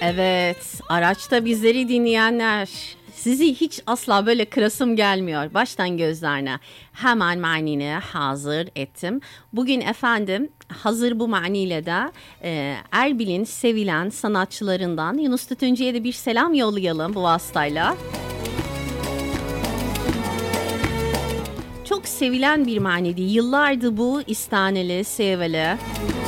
Evet, araçta bizleri dinleyenler, sizi hiç asla böyle kırasım gelmiyor. Baştan gözlerine hemen manini hazır ettim. Bugün efendim hazır bu maniyle de Erbil'in sevilen sanatçılarından Yunus Tütüncü'ye de bir selam yollayalım bu vasıtayla. Çok sevilen bir mani değil. Yıllardır bu istaneli, seveli.